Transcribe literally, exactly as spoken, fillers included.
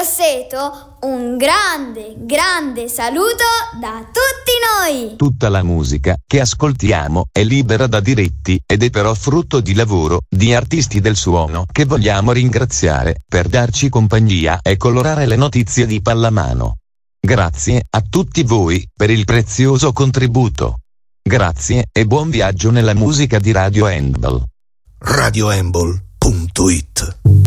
Grosseto, un grande, grande saluto da tutti noi! Tutta la musica che ascoltiamo è libera da diritti ed è però frutto di lavoro di artisti del suono che vogliamo ringraziare per darci compagnia e colorare le notizie di pallamano. Grazie a tutti voi per il prezioso contributo. Grazie e buon viaggio nella musica di Radio Handball. radio handball punto it